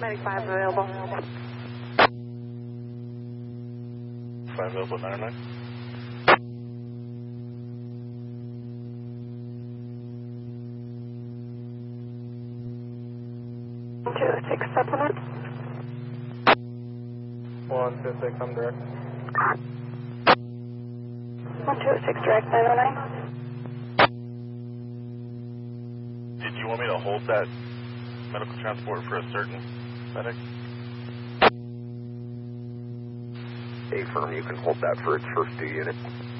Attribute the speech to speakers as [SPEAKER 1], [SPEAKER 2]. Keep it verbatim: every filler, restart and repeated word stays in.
[SPEAKER 1] Medic five available.
[SPEAKER 2] five available, nine oh nine.
[SPEAKER 1] one two six supplement.
[SPEAKER 3] one two six, I'm direct.
[SPEAKER 1] one two six direct, nine oh nine.
[SPEAKER 2] Did you want me to hold that medical transport for a certain medic?
[SPEAKER 4] A firm, you can hold that for its first two units.